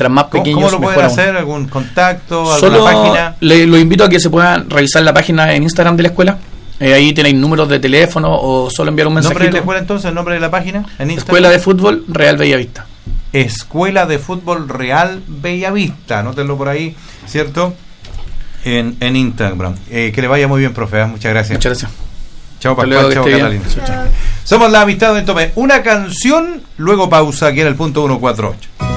mientras más pequeños, ¿Cómo lo pueden mejor hacer? ¿Algún contacto? Solo ¿Alguna página? lo invito a que se puedan revisar la página en Instagram de la escuela. Ahí tenéis números de teléfono o solo enviar un mensajito. ¿Nombre de la escuela entonces? ¿El nombre de la página? En Instagram. Escuela de Fútbol Real Bellavista. Escuela de Fútbol Real Bellavista. Anótenlo por ahí, ¿cierto? En Instagram. Que le vaya muy bien, profe. Muchas gracias. Muchas gracias. Chao, Pascual. Chao, Catalina. Chao. Somos La Amistad de Tome. Una canción, luego pausa, aquí en el punto 148.